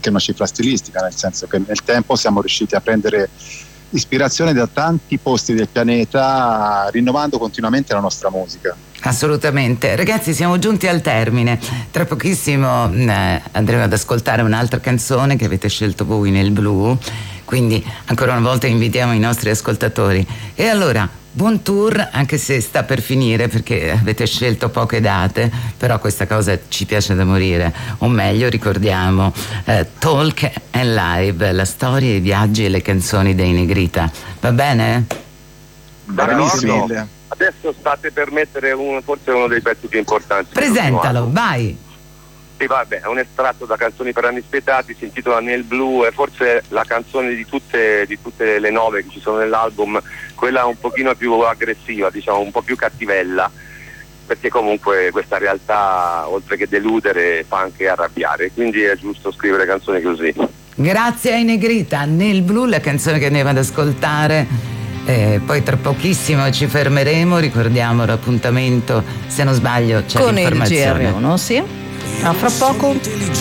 anche una cifra stilistica, nel senso che nel tempo siamo riusciti a prendere ispirazione da tanti posti del pianeta, rinnovando continuamente la nostra musica. Assolutamente. Ragazzi, siamo giunti al termine. Tra pochissimo andremo ad ascoltare un'altra canzone che avete scelto voi nel blu, quindi ancora una volta invitiamo i nostri ascoltatori. E allora, buon tour, anche se sta per finire perché avete scelto poche date, però questa cosa ci piace da morire. O meglio, ricordiamo Talk and Live, la storia, i viaggi e le canzoni dei Negrita. Va bene? Benissimo. Adesso state per mettere forse uno dei pezzi più importanti. Presentalo, vai. Sì, vabbè, è un estratto da Canzoni per anni spietati, si intitola Nel blu, è forse la canzone di tutte le 9 che ci sono nell'album, quella un pochino più aggressiva, diciamo, un po' più cattivella, perché comunque questa realtà, oltre che deludere, fa anche arrabbiare, quindi è giusto scrivere canzoni così. Grazie ai Negrita, Nel blu, la canzone che andiamo ad ascoltare. Poi tra pochissimo ci fermeremo, ricordiamo l'appuntamento, se non sbaglio c'è con l'informazione il GR1, sì. A fra poco.